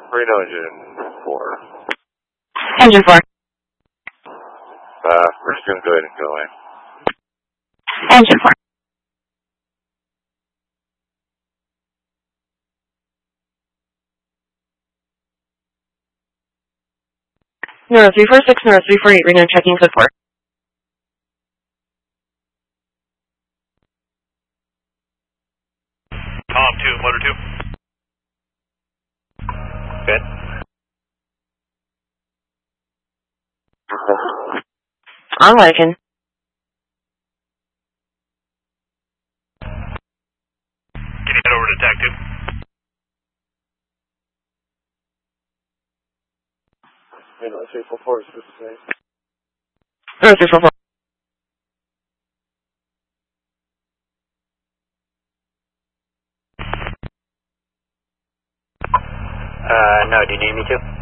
Reno engine 4. Engine 4. We're just going to go ahead and go in. Engine 4. Neuro 346, Neuro 348, Reno checking code 4. Tom 2, motor 2. Good. On Lycan. Can you head over to TAC 2? Reno 344 is this way. Neuro 344. No, do you need me to?